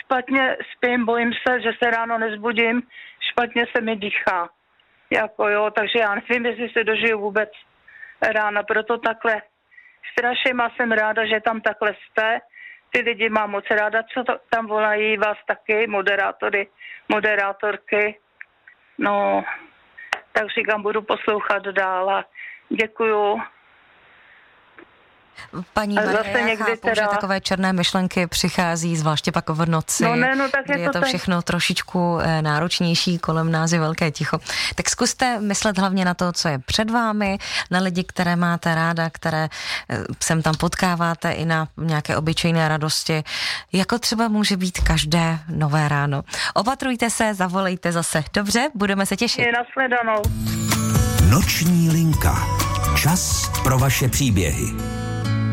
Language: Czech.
špatně spím, bojím se, že se ráno nezbudím, špatně se mi dýchá. Jako jo, takže já nevím, jestli se dožiju vůbec rána, proto takhle strašně jsem ráda, že tam takhle jste. Ty lidi mám moc ráda, co tam volají, vás taky, moderátorky. No, tak říkám, budu poslouchat dál a děkuju. Paní Marie, já chápu, že takové černé myšlenky přichází, zvláště pak v noci, tak kdy je to všechno trošičku náročnější, kolem nás je velké ticho. Tak zkuste myslet hlavně na to, co je před vámi, na lidi, které máte ráda, které sem tam potkáváte, i na nějaké obyčejné radosti, jako třeba může být každé nové ráno. Opatrujte se, zavolejte zase. Dobře, budeme se těšit. Je nashledanou. Noční linka. Čas pro vaše příběhy.